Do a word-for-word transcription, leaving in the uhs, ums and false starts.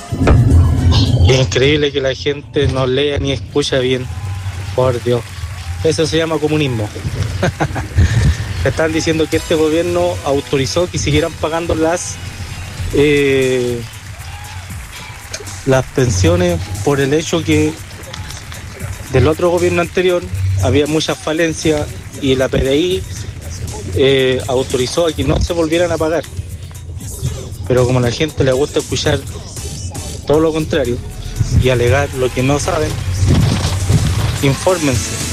Es increíble que la gente no lea ni escucha bien. Por Dios. Eso se llama comunismo. Están diciendo que este gobierno autorizó que siguieran pagando las eh, las pensiones por el hecho que del otro gobierno anterior había muchas falencias y la P D I eh, autorizó a que no se volvieran a pagar. Pero como a la gente le gusta escuchar todo lo contrario y alegar lo que no saben, infórmense.